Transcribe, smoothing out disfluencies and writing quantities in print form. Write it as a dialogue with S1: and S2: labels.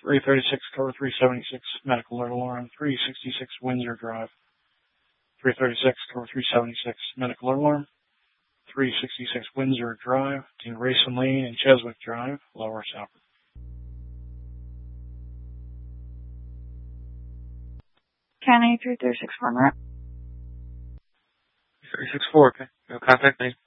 S1: 336, cover 376, medical alert alarm, 366 Windsor Drive. 336, cover 376, medical alert alarm, 366 Windsor Drive, between Rayson Lane and Cheswick Drive, Lower South.
S2: County 3364 rep.
S3: 364, okay. No contact, thanks.